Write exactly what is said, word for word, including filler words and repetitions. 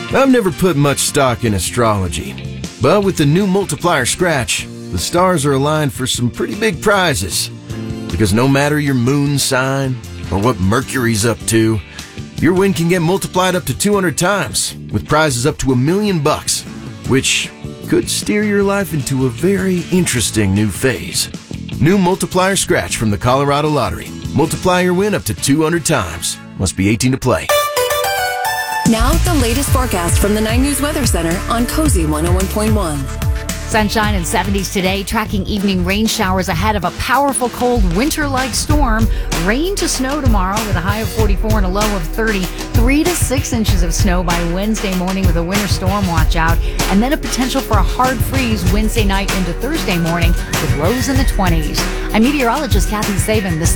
I've never put much stock in astrology, but with the new Multiplier Scratch, the stars are aligned for some pretty big prizes. Because no matter your moon sign or what Mercury's up to, your win can get multiplied up to two hundred times with prizes up to a million bucks, which could steer your life into a very interesting new phase. New Multiplier Scratch from the Colorado Lottery. Multiply your win up to two hundred times. Must be eighteen to play. Now, the latest forecast from the nine News Weather Center on Cozy one oh one point one. Sunshine and seventies today, tracking evening rain showers ahead of a powerful cold winter-like storm. Rain to snow tomorrow with a high of forty-four and a low of thirty. Three to six inches of snow by Wednesday morning with a winter storm watch out. And then a potential for a hard freeze Wednesday night into Thursday morning with lows in the twenties. I'm meteorologist Kathy Sabin. The